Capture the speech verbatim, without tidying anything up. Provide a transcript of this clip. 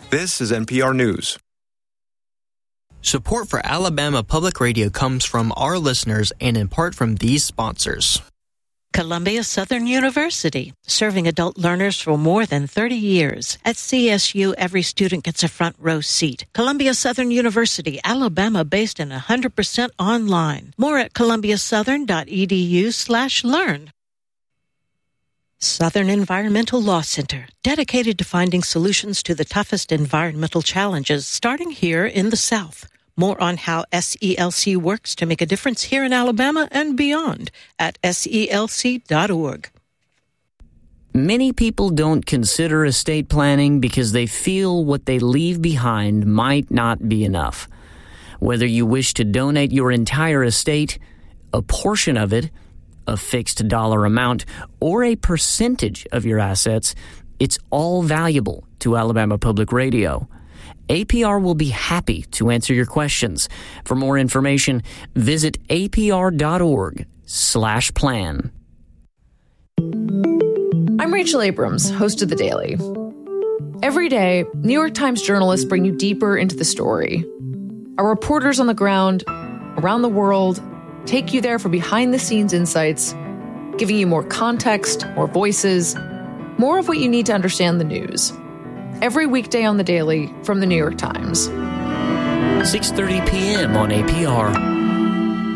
This is N P R News. Support for Alabama Public Radio comes from our listeners and in part from these sponsors. Columbia Southern University, serving adult learners for more than thirty years. At C S U, every student gets a front row seat. Columbia Southern University, Alabama, based and one hundred percent online. More at columbiasouthern.edu slash learn. Southern Environmental Law Center, dedicated to finding solutions to the toughest environmental challenges, starting here in the South. More on how S E L C works to make a difference here in Alabama and beyond at S E L C dot org. Many people don't consider estate planning because they feel what they leave behind might not be enough. Whether you wish to donate your entire estate, a portion of it, a fixed dollar amount, or a percentage of your assets, it's all valuable to Alabama Public Radio. A P R will be happy to answer your questions. For more information, visit apr.org slash plan. I'm Rachel Abrams, host of The Daily. Every day, New York Times journalists bring you deeper into the story. Our reporters on the ground, around the world, take you there for behind-the-scenes insights, giving you more context, more voices, more of what you need to understand the news. Every weekday on The Daily from The New York Times. six thirty p.m. on A P R.